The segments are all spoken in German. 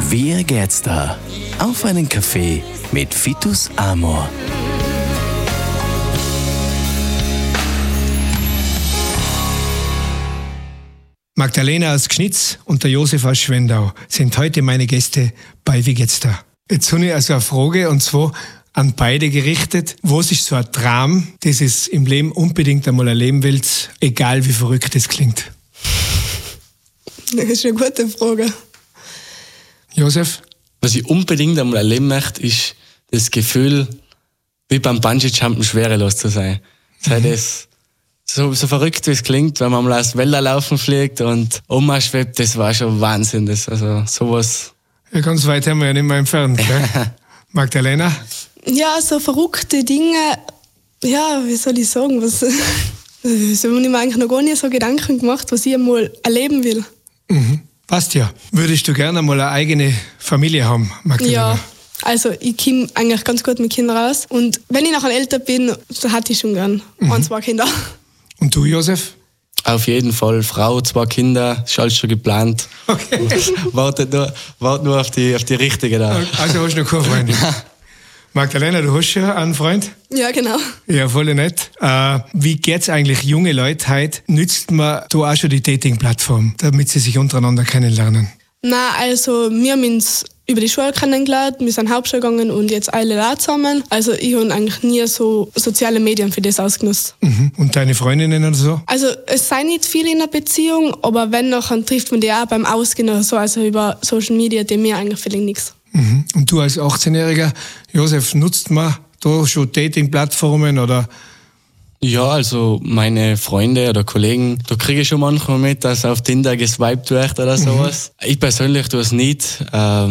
Wie geht's da? Auf einen Kaffee mit Vitus Amor. Magdalena aus Gschnitz und der Josef aus Schwendau sind heute meine Gäste bei Wie geht's da? Jetzt habe ich also eine Frage, und zwar an beide gerichtet. Was ist so ein Traum, das es im Leben unbedingt einmal erleben willst, egal wie verrückt es klingt? Das ist eine gute Frage. Josef? Was ich unbedingt einmal erleben möchte, ist das Gefühl, wie beim Bungee-Jumpen schwerelos zu sein. Das so verrückt, wie es klingt, wenn man mal aus Wälder laufen fliegt und Oma schwebt, das war schon Wahnsinn. Also sowas. Ja, ganz weit haben wir ja nicht mehr entfernt, gell? Magdalena? Ja, so verrückte Dinge, ja, wie soll ich sagen, so habe ich mir eigentlich noch gar nicht so Gedanken gemacht, was ich einmal erleben will. Mhm. Passt ja. Würdest du gerne mal eine eigene Familie haben, Magdalena? Ja, also ich komme eigentlich ganz gut mit Kindern raus. Und wenn ich nachher älter bin, dann hätte ich schon gern 1, 2 Kinder. Und du, Josef? Auf jeden Fall. Frau, 2 Kinder, ist alles schon geplant. Okay. Warte nur auf die richtige da. Also hast du noch keine Freundin? Magdalena, du hast schon einen Freund? Ja, genau. Ja, voll nett. Wie geht's eigentlich junge Leute heute? Nützt man da auch schon die Dating-Plattform, damit sie sich untereinander kennenlernen? Nein, also wir haben uns über die Schule kennengelernt, wir sind Hauptschule gegangen und jetzt alle da zusammen. Also ich habe eigentlich nie so soziale Medien für das ausgenutzt. Mhm. Und deine Freundinnen oder so? Also es sei nicht viel in einer Beziehung, aber wenn noch, dann trifft man die auch beim Ausgehen oder so, also über Social Media, die mir eigentlich vielleicht nichts. Mhm. Und du als 18-Jähriger, Josef, nutzt man da schon Dating-Plattformen oder? Ja, also meine Freunde oder Kollegen, da kriege ich schon manchmal mit, dass auf Tinder geswiped wird oder sowas. Ich persönlich tue es nicht.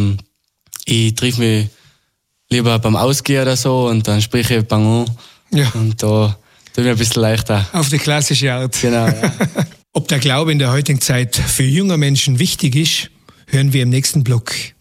Ich treffe mich lieber beim Ausgehen oder so und dann spreche ich Bangon. Ja. Und da tue ich mir ein bisschen leichter. Auf die klassische Art. Genau, ja. Ob der Glaube in der heutigen Zeit für junge Menschen wichtig ist, hören wir im nächsten Block.